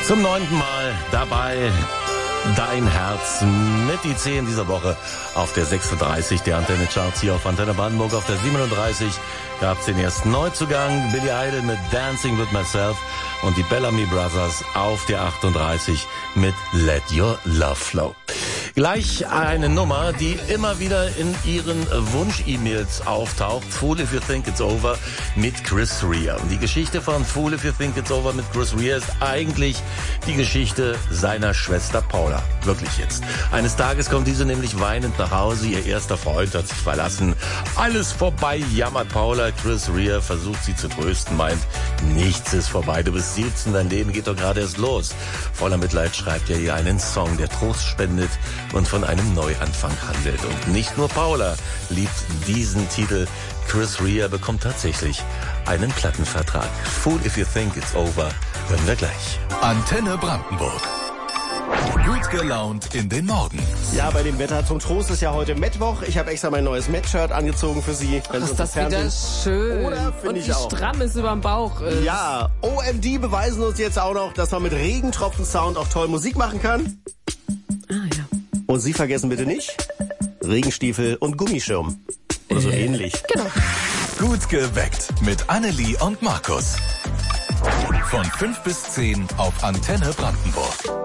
Zum 9. Mal dabei Dein Herz mit die 10 dieser Woche auf der 36 der Antenne Charts hier auf Antenne Brandenburg. Auf der 37 gab es den ersten Neuzugang, Billy Idol mit Dancing with Myself und die Bellamy Brothers auf der 38 mit Let Your Love Flow. Gleich eine Nummer, die immer wieder in Ihren Wunsch-E-Mails auftaucht. Fool If You Think It's Over mit Chris Rea. Und die Geschichte von Fool If You Think It's Over mit Chris Rea ist eigentlich die Geschichte seiner Schwester Paula. Wirklich jetzt. Eines Tages kommt diese nämlich weinend nach Hause. Ihr erster Freund hat sich verlassen. Alles vorbei, jammert Paula. Chris Rea versucht sie zu trösten, meint, nichts ist vorbei. Du bist 17, dein Leben geht doch gerade erst los. Voller Mitleid schreibt er ihr einen Song, der Trost spendet und von einem Neuanfang handelt. Und nicht nur Paula liebt diesen Titel. Chris Rea bekommt tatsächlich einen Plattenvertrag. Fool If You Think It's Over hören wir gleich. Antenne Brandenburg. Gut gelaunt in den Morgen. Ja, bei dem Wetter zum Trost ist ja heute Mittwoch. Ich habe extra mein neues Met-Shirt angezogen für Sie. Ach, ist das wieder schön. Oder? Und Ich wie auch. stramm es überm Bauch ist. Ja, OMD beweisen uns jetzt auch noch, dass man mit Regentropfen-Sound auch toll Musik machen kann. Ah ja. Und Sie vergessen bitte nicht, Regenstiefel und Gummischirm. Oder so ähnlich. Genau. Gut geweckt mit Annelie und Markus. Von 5 bis 10 auf Antenne Brandenburg.